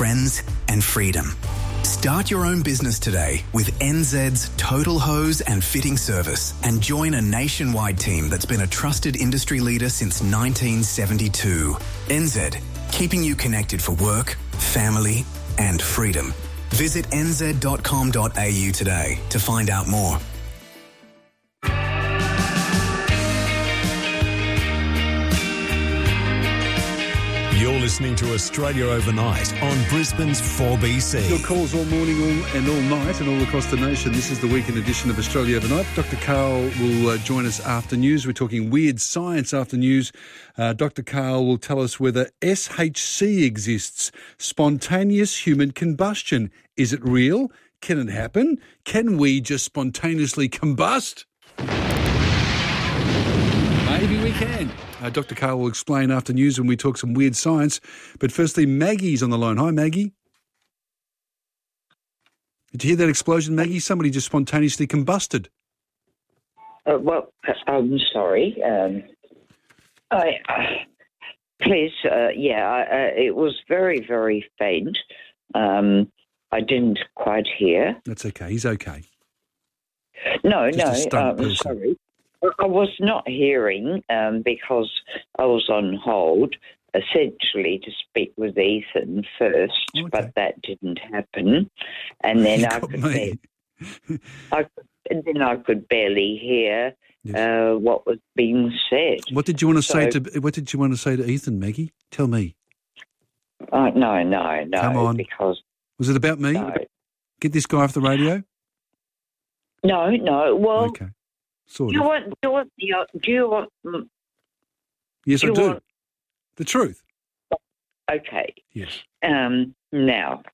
friends and freedom. Start your own business today with NZ's Total Hose and Fitting Service and join a nationwide team that's been a trusted industry leader since 1972. NZ, keeping you connected for work, family and freedom. Visit nz.com.au today to find out more. You're listening to Australia Overnight on Brisbane's 4BC. Your calls all morning and all night and all across the nation. This is the weekend edition of Australia Overnight. Dr. Karl will join us after news. We're talking weird science after news. Dr. Karl will tell us whether SHC exists, spontaneous human combustion. Is it real? Can it happen? Can we just spontaneously combust? Maybe we can. Dr. Karl will explain after news when we talk some weird science. But firstly, Maggie's on the line. Hi, Maggie. Did you hear that explosion, Maggie? Somebody just spontaneously combusted. I'm sorry. It was very, very faint. I didn't quite hear. That's okay. He's okay. No, person. sorry. I was not hearing because I was on hold, essentially to speak with Ethan first, okay. But that didn't happen. And then I could barely hear what was being said. What did you want to say to Ethan, Maggie? Tell me. No. Come on. Because was it about me? No. Get this guy off the radio? No. Well. Okay. Sort Do of. you want? Yes, I do. The truth. Okay. Yes. Now,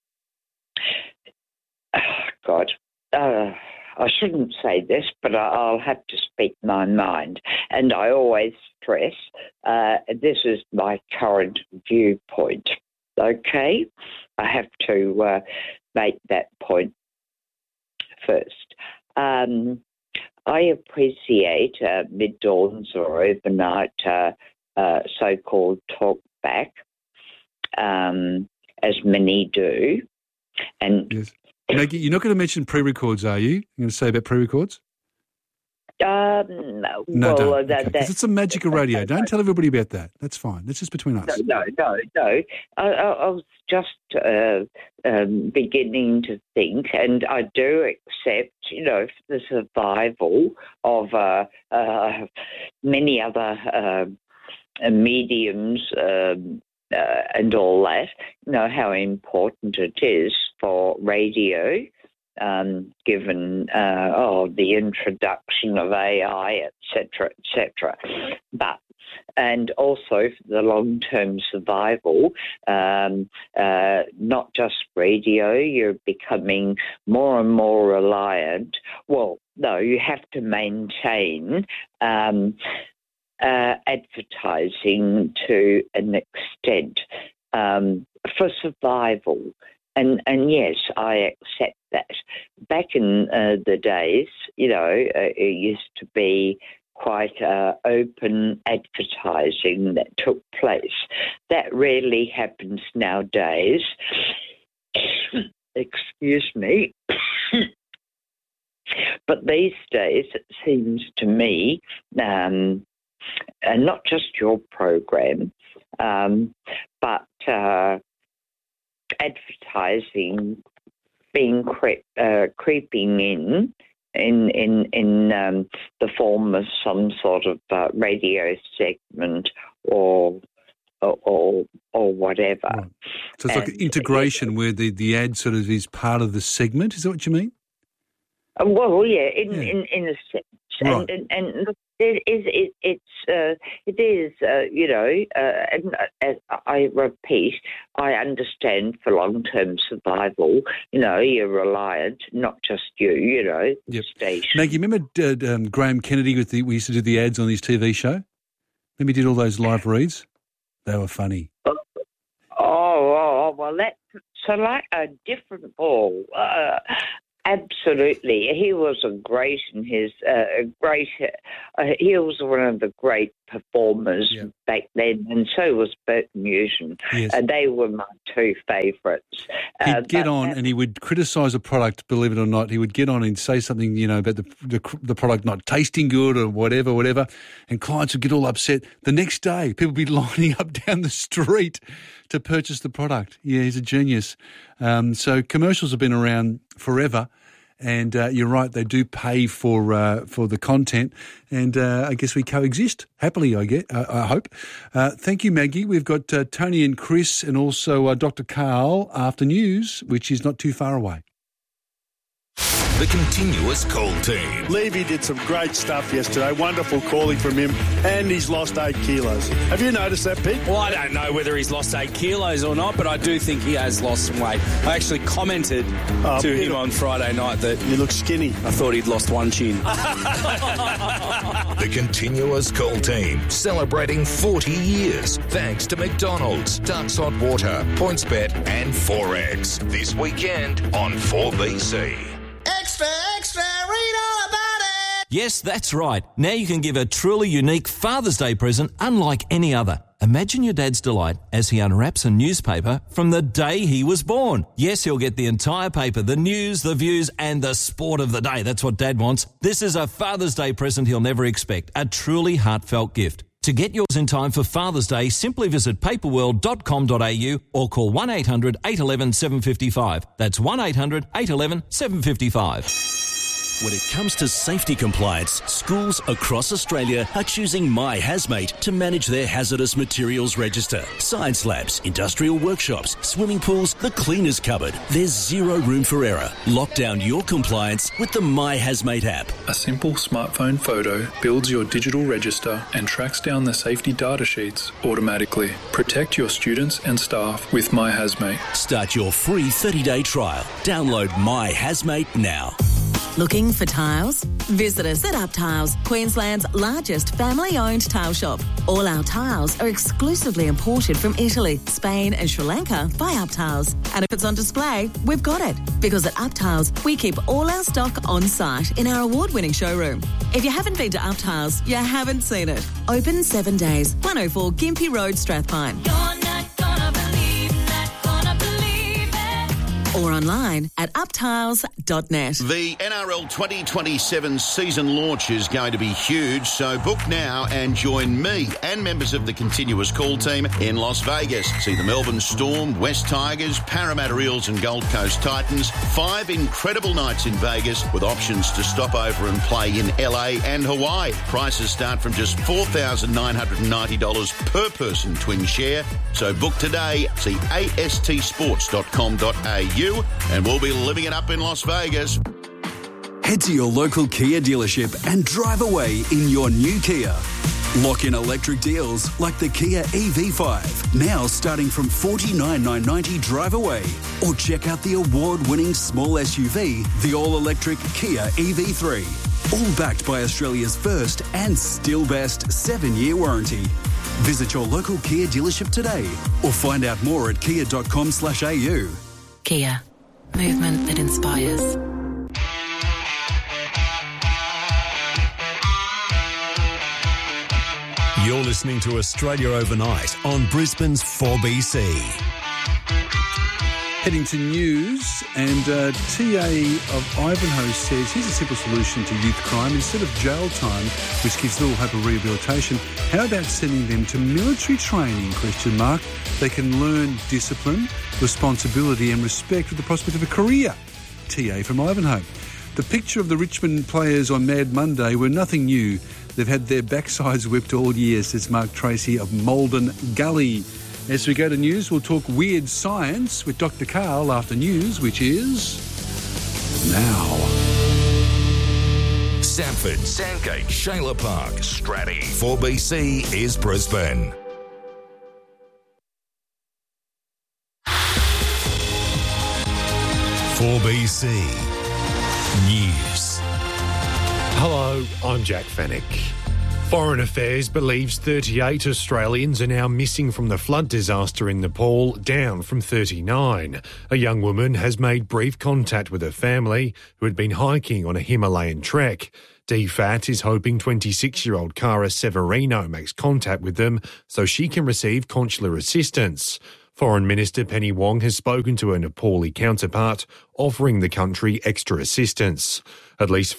God, I shouldn't say this, but I'll have to speak my mind. And I always stress this is my current viewpoint. Okay? I have to make that point first. I appreciate mid-dawns or overnight so-called talk back, as many do. And yes. Maggie, you're not going to mention pre-records, are you? You're going to say about pre-records? No. No, well, don't. Because it's the magic of radio. Don't tell everybody about that. That's fine. That's just between us. No. I was just beginning to think, and I do accept, the survival of many other mediums and all that, how important it is for radio. Given the introduction of AI, etc. And also for the long-term survival, not just radio, you're becoming more and more reliant. Well, no, you have to maintain advertising to an extent for survival. And yes, I accept that. Back in the days, it used to be quite open advertising that took place. That rarely happens nowadays. Excuse me. But these days, it seems to me, and not just your program, but advertising being creeping in the form of some sort of radio segment or whatever. Right. So it's like an integration where the ad sort of is part of the segment. Is that what you mean? Well, yeah, in a sense, right. and it is, and as I repeat, I understand for long-term survival, you're reliant, not just you, yep. station. Maggie, remember Graham Kennedy we used to do the ads on his TV show? Then we did all those live reads. They were funny. Well, that's like a different ball. Absolutely. He was he was one of the great performers back then, and so was Bert Newton. And they were my two favourites. He'd get on and he would criticise a product, believe it or not. He would get on and say something, about the product not tasting good or whatever, and clients would get all upset. The next day, people would be lining up down the street to purchase the product. Yeah, he's a genius. So commercials have been around forever. And you're right, they do pay for the content, and I guess we coexist happily, I hope. Thank you, Maggie. We've got Tony and Chris and also Dr. Carl after news, which is not too far away. The Continuous Call Team. Levy did some great stuff yesterday. Wonderful calling from him, and he's lost 8 kilos. Have you noticed that, Pete? Well, I don't know whether he's lost 8 kilos or not, but I do think he has lost some weight. I actually commented to him on Friday night that... You look skinny. I thought he'd lost 1 chin. The Continuous Call Team, celebrating 40 years. Thanks to McDonald's, Ducks Hot Water, PointsBet and Forex. This weekend on 4BC. Extra, extra, read all about it! Yes, that's right. Now you can give a truly unique Father's Day present unlike any other. Imagine your dad's delight as he unwraps a newspaper from the day he was born. Yes, he'll get the entire paper, the news, the views, and the sport of the day. That's what Dad wants. This is a Father's Day present he'll never expect. A truly heartfelt gift. To get yours in time for Father's Day, simply visit paperworld.com.au or call 1-800 811 755. That's 1-800 811 755. When it comes to safety compliance, schools across Australia are choosing My Hazmate to manage their hazardous materials register. Science labs, industrial workshops, swimming pools, the cleaners cupboard. There's zero room for error. Lock down your compliance with the My Hazmate app. A simple smartphone photo builds your digital register and tracks down the safety data sheets automatically. Protect your students and staff with My Hazmate. Start your free 30-day trial. Download My Hazmate now. Looking for tiles? Visit us at Up Tiles, Queensland's largest family-owned tile shop. All our tiles are exclusively imported from Italy, Spain and Sri Lanka by Up Tiles. And if it's on display, we've got it. Because at Up Tiles, we keep all our stock on site in our award-winning showroom. If you haven't been to Up Tiles, you haven't seen it. Open 7 days, 104 Gympie Road, Strathpine. You're not gonna believe, or online at uptiles.net. The NRL 2027 season launch is going to be huge, so book now and join me and members of the Continuous Call Team in Las Vegas. See the Melbourne Storm, West Tigers, Parramatta Eels and Gold Coast Titans. 5 incredible nights in Vegas with options to stop over and play in LA and Hawaii. Prices start from just $4,990 per person twin share. So book today. See astsports.com.au and we'll be living it up in Las Vegas. Head to your local Kia dealership and drive away in your new Kia. Lock in electric deals like the Kia EV5, now starting from $49,990 drive away. Or check out the award-winning small SUV, the all-electric Kia EV3. All backed by Australia's first and still best 7-year warranty. Visit your local Kia dealership today or find out more at kia.com/au. Kia. Movement that inspires. You're listening to Australia Overnight on Brisbane's 4BC. Heading to news, and TA of Ivanhoe says here's a simple solution to youth crime. Instead of jail time, which gives little hope of rehabilitation, how about sending them to military training, ? They can learn discipline, responsibility and respect with the prospect of a career. TA from Ivanhoe. The picture of the Richmond players on Mad Monday were nothing new. They've had their backsides whipped all year, says Mark Tracy of Malden Gully. As we go to news, we'll talk weird science with Dr. Carl after news, which is now. Samford, Sandgate, Shayla Park, Stratty. 4BC is Brisbane. .4BC News. Hello, I'm Jack Fennick. Foreign Affairs believes 38 Australians are now missing from the flood disaster in Nepal, down from 39. A young woman has made brief contact with her family, who had been hiking on a Himalayan trek. DFAT is hoping 26-year-old Cara Severino makes contact with them so she can receive consular assistance. Foreign Minister Penny Wong has spoken to her Nepali counterpart, offering the country extra assistance. At least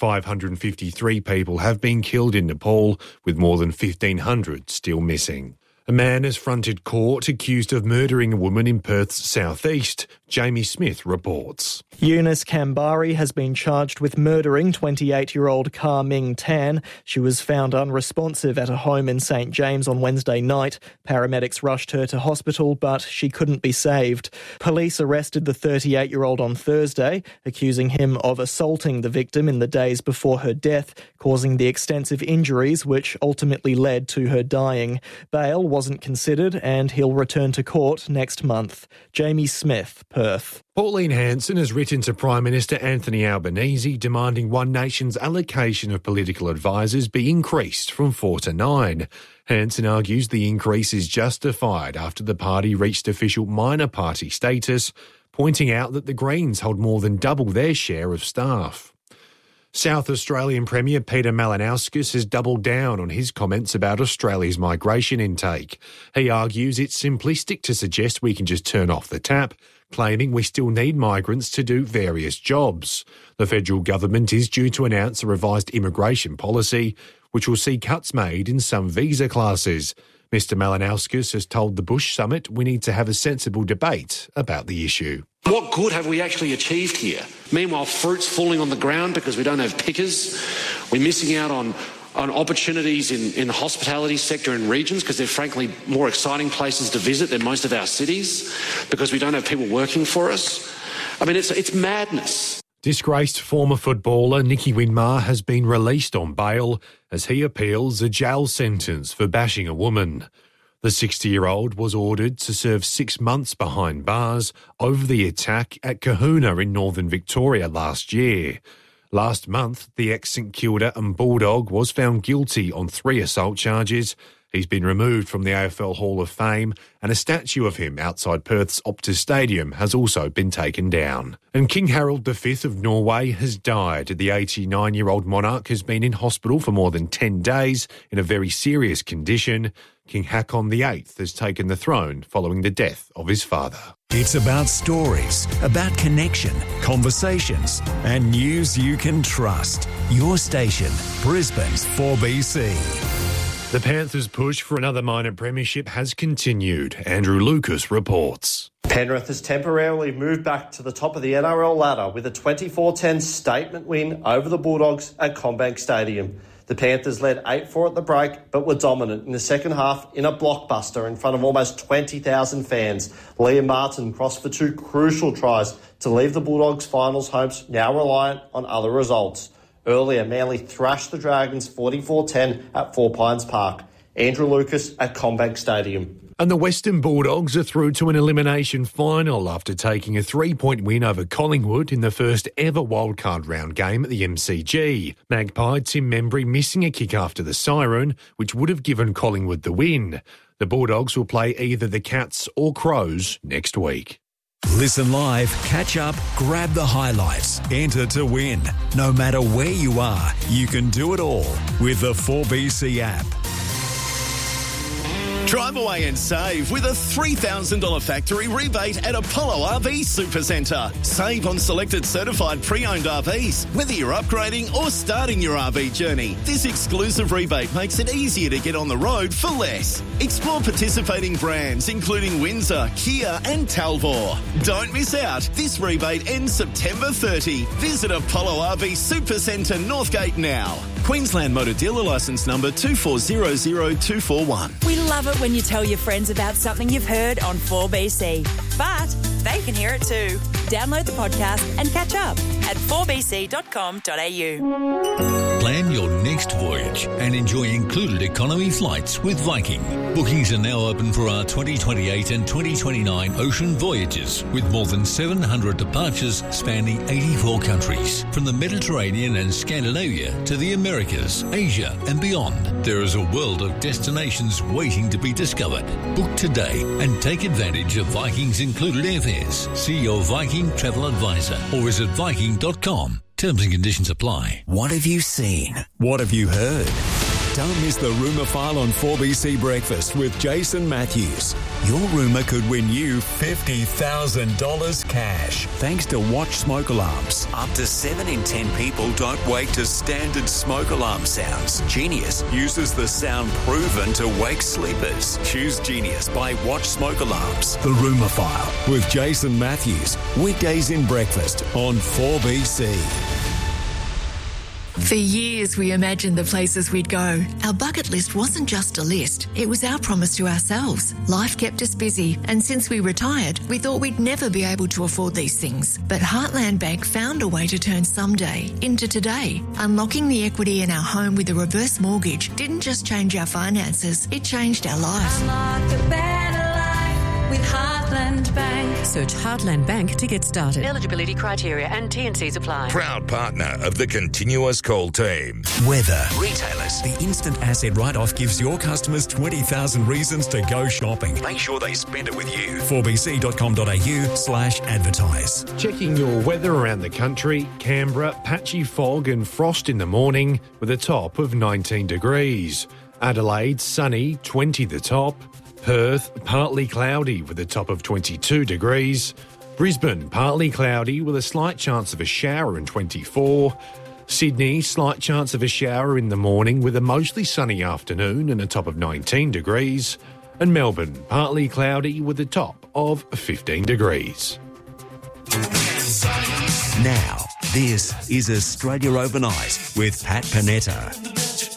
553 people have been killed in Nepal, with more than 1,500 still missing. A man has fronted court accused of murdering a woman in Perth's southeast. Jamie Smith reports. Eunice Kambari has been charged with murdering 28-year-old Kar Ming Tan. She was found unresponsive at a home in St James on Wednesday night. Paramedics rushed her to hospital, but she couldn't be saved. Police arrested the 38-year-old on Thursday, accusing him of assaulting the victim in the days before her death, causing the extensive injuries which ultimately led to her dying. Bail wasn't considered and he'll return to court next month. Jamie Smith, Perth. Pauline Hanson has written to Prime Minister Anthony Albanese demanding One Nation's allocation of political advisers be increased from 4 to 9. Hanson argues the increase is justified after the party reached official minor party status, pointing out that the Greens hold more than double their share of staff. South Australian Premier Peter Malinauskas has doubled down on his comments about Australia's migration intake. He argues it's simplistic to suggest we can just turn off the tap, claiming we still need migrants to do various jobs. The federal government is due to announce a revised immigration policy, which will see cuts made in some visa classes. Mr Malinauskas has told the Bush Summit we need to have a sensible debate about the issue. What good have we actually achieved here? Meanwhile, fruit's falling on the ground because we don't have pickers. We're missing out on opportunities in the hospitality sector in regions because they're frankly more exciting places to visit than most of our cities because we don't have people working for us. I mean, it's madness. Disgraced former footballer Nicky Winmar has been released on bail as he appeals a jail sentence for bashing a woman. The 60-year-old was ordered to serve 6 months behind bars over the attack at Kahuna in northern Victoria last year. Last month, the ex-St Kilda and Bulldog was found guilty on 3 assault charges. He's been removed from the AFL Hall of Fame and a statue of him outside Perth's Optus Stadium has also been taken down. And King Harold V of Norway has died. The 89-year-old monarch has been in hospital for more than 10 days in a very serious condition. King Haakon VIII has taken the throne following the death of his father. It's about stories, about connection, conversations, and news you can trust. Your station, Brisbane's 4BC. The Panthers' push for another minor premiership has continued. Andrew Lucas reports. Penrith has temporarily moved back to the top of the NRL ladder with a 24-10 statement win over the Bulldogs at CommBank Stadium. The Panthers led 8-4 at the break, but were dominant in the second half in a blockbuster in front of almost 20,000 fans. Liam Martin crossed for 2 crucial tries to leave the Bulldogs' finals hopes now reliant on other results. Earlier, Manly thrashed the Dragons 44-10 at Four Pines Park. Andrew Lucas at CommBank Stadium. And the Western Bulldogs are through to an elimination final after taking a 3-point win over Collingwood in the first ever wildcard round game at the MCG. Magpie Tim Membry missing a kick after the siren, which would have given Collingwood the win. The Bulldogs will play either the Cats or Crows next week. Listen live, catch up, grab the highlights, enter to win. No matter where you are, you can do it all with the 4BC app. Drive away and save with a $3,000 factory rebate at Apollo RV Supercentre. Save on selected certified pre-owned RVs, whether you're upgrading or starting your RV journey. This exclusive rebate makes it easier to get on the road for less. Explore participating brands including Windsor, Kia and Talvor. Don't miss out. This rebate ends September 30. Visit Apollo RV Supercentre Northgate now. Queensland Motor Dealer Licence number 2400241. We love it when you tell your friends about something you've heard on 4BC. But they can hear it too. Download the podcast and catch up at 4bc.com.au. Plan your next voyage and enjoy included economy flights with Viking. Bookings are now open for our 2028 and 2029 ocean voyages with more than 700 departures spanning 84 countries. From the Mediterranean and Scandinavia to the Americas, Asia and beyond, there is a world of destinations waiting to be discovered. Book today and take advantage of Viking's included airfares. See your Viking travel advisor or visit Viking.com today. Terms and conditions apply. What have you seen? What have you heard? Don't miss the Rumour File on 4BC Breakfast with Jason Matthews. Your rumour could win you $50,000 cash. Thanks to Watch Smoke Alarms. Up to 7 in 10 people don't wake to standard smoke alarm sounds. Genius uses the sound proven to wake sleepers. Choose Genius by Watch Smoke Alarms. The Rumour File with Jason Matthews. Weekdays in breakfast on 4BC. For years, we imagined the places we'd go. Our bucket list wasn't just a list. It was our promise to ourselves. Life kept us busy, and since we retired, we thought we'd never be able to afford these things. But Heartland Bank found a way to turn someday into today. Unlocking the equity in our home with a reverse mortgage didn't just change our finances, it changed our life. Unlock a better life with Heartland Bank. Search Heartland Bank to get started. Eligibility criteria and T&Cs apply. Proud partner of the Continuous Call team. Weather. Retailers. The instant asset write-off gives your customers 20,000 reasons to go shopping. Make sure they spend it with you. 4bc.com.au/advertise. Checking your weather around the country. Canberra, patchy fog and frost in the morning with a top of 19 degrees. Adelaide, sunny, 20 the top. Perth, partly cloudy with a top of 22 degrees. Brisbane, partly cloudy with a slight chance of a shower and 24. Sydney, slight chance of a shower in the morning with a mostly sunny afternoon and a top of 19 degrees. And Melbourne, partly cloudy with a top of 15 degrees. Now, this is Australia Overnight with Pat Panetta.